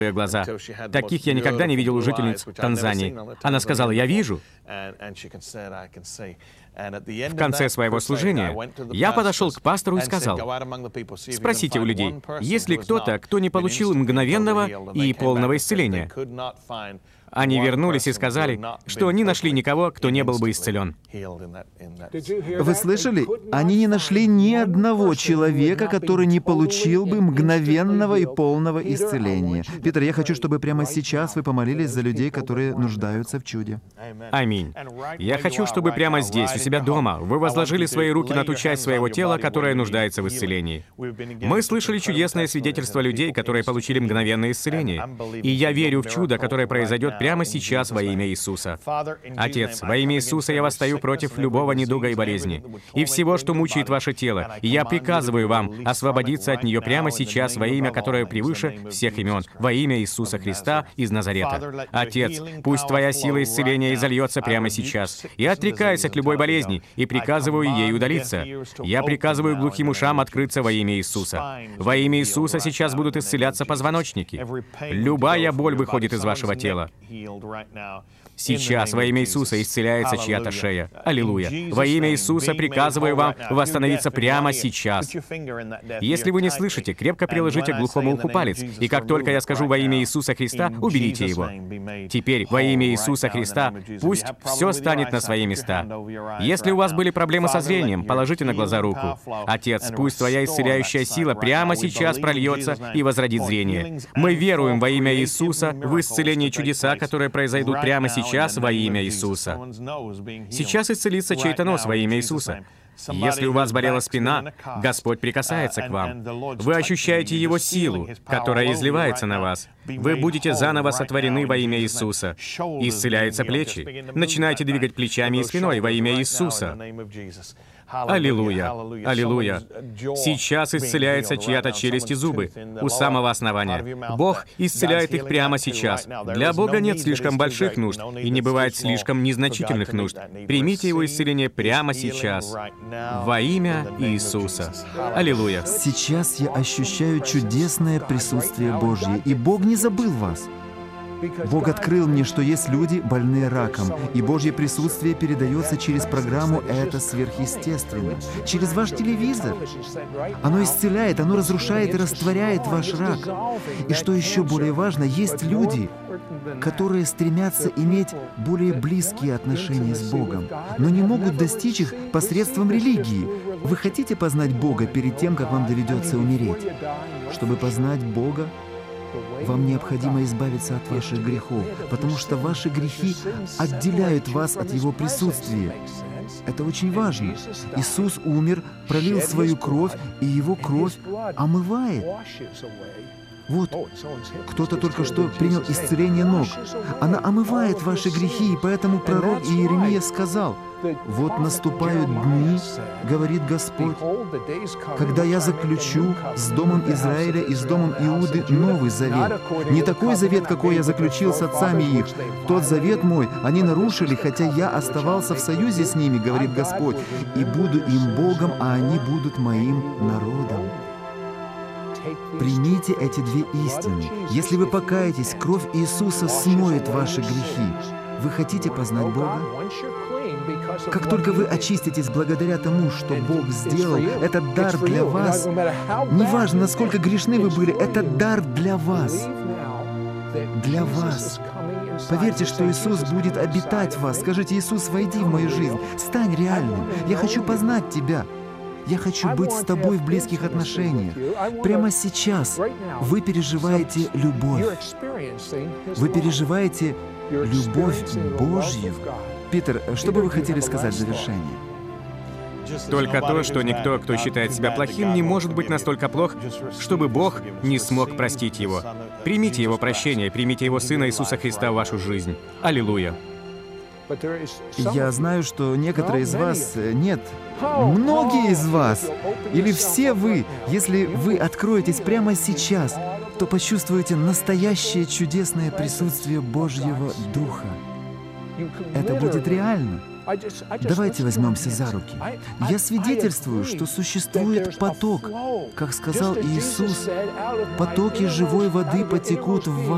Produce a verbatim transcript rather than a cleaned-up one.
глаза. Таких я никогда не видел у жительниц Танзании. Она сказала: «Я вижу». В конце своего служения я подошел к пастору и сказал: «Спросите у людей, есть ли кто-то, кто не получил мгновенного и полного исцеления?» Они вернулись и сказали, что не нашли никого, кто не был бы исцелен. Вы слышали? Они не нашли ни одного человека, который не получил бы мгновенного и полного исцеления. Питер, я хочу, чтобы прямо сейчас вы помолились за людей, которые нуждаются в чуде. Аминь. Я хочу, чтобы прямо здесь, у себя дома, вы возложили свои руки на ту часть своего тела, которая нуждается в исцелении. Мы слышали чудесное свидетельство людей, которые получили мгновенное исцеление. И я верю в чудо, которое произойдет прямо сейчас во имя Иисуса. Отец, во имя Иисуса я восстаю против любого недуга и болезни, и всего, что мучает ваше тело, и я приказываю вам освободиться от нее прямо сейчас во имя, которое превыше всех имен, во имя Иисуса Христа из Назарета. Отец, пусть Твоя сила исцеления изольется прямо сейчас. Я отрекаюсь от любой болезни и приказываю ей удалиться. Я приказываю глухим ушам открыться во имя Иисуса. Во имя Иисуса сейчас будут исцеляться позвоночники. Любая боль выходит из вашего тела. Сейчас во имя Иисуса исцеляется чья-то шея. Аллилуйя. Во имя Иисуса приказываю вам восстановиться прямо сейчас. Если вы не слышите, крепко приложите к глухому уху палец, и как только я скажу во имя Иисуса Христа, уберите его. Теперь во имя Иисуса Христа пусть все станет на свои места. Если у вас были проблемы со зрением, положите на глаза руку. Отец, пусть Твоя исцеляющая сила прямо сейчас прольется и возродит зрение. Мы веруем во имя Иисуса в исцеление и чудеса, которые произойдут прямо сейчас во имя Иисуса. Сейчас исцелится чей-то нос во имя Иисуса. Если у вас болела спина, Господь прикасается к вам. Вы ощущаете Его силу, которая изливается на вас. Вы будете заново сотворены во имя Иисуса. Исцеляются плечи. Начинайте двигать плечами и спиной во имя Иисуса. Аллилуйя! Аллилуйя! Сейчас исцеляется чья-то челюсть и зубы у самого основания. Бог исцеляет их прямо сейчас. Для Бога нет слишком больших нужд, и не бывает слишком незначительных нужд. Примите Его исцеление прямо сейчас. Во имя Иисуса. Аллилуйя! Сейчас я ощущаю чудесное присутствие Божье, и Бог не забыл вас. Бог открыл мне, что есть люди, больные раком, и Божье присутствие передается через программу «Это сверхъестественно», через ваш телевизор. Оно исцеляет, оно разрушает и растворяет ваш рак. И что еще более важно, есть люди, которые стремятся иметь более близкие отношения с Богом, но не могут достичь их посредством религии. Вы хотите познать Бога перед тем, как вам доведется умереть? Чтобы познать Бога, вам необходимо избавиться от ваших грехов, потому что ваши грехи отделяют вас от Его присутствия. Это очень важно. Иисус умер, пролил свою кровь, и Его кровь омывает. Вот, кто-то только что принял исцеление ног. Она омывает ваши грехи, и поэтому пророк Иеремия сказал: «Вот наступают дни, — говорит Господь, — когда я заключу с домом Израиля и с домом Иуды новый завет. Не такой завет, какой я заключил с отцами их. Тот завет мой они нарушили, хотя я оставался в союзе с ними, — говорит Господь, — и буду им Богом, а они будут моим народом». Примите эти две истины. Если вы покаетесь, кровь Иисуса смоет ваши грехи. Вы хотите познать Бога? Как только вы очиститесь благодаря тому, что Бог сделал, этот дар для вас, неважно, насколько грешны вы были, этот дар для вас. Для вас. Поверьте, что Иисус будет обитать в вас. Скажите: «Иисус, войди в мою жизнь, стань реальным. Я хочу познать Тебя. Я хочу быть с Тобой в близких отношениях». Прямо сейчас вы переживаете любовь. Вы переживаете любовь Божью. Питер, что бы вы хотели сказать в завершение? Только то, что никто, кто считает себя плохим, не может быть настолько плох, чтобы Бог не смог простить его. Примите Его прощение, примите Его Сына Иисуса Христа в вашу жизнь. Аллилуйя! Я знаю, что некоторые из вас, нет, многие из вас, или все вы, если вы откроетесь прямо сейчас, то почувствуете настоящее чудесное присутствие Божьего Духа. Это будет реально. Давайте возьмемся за руки. Я свидетельствую, что существует поток. Как сказал Иисус, потоки живой воды потекут в вас.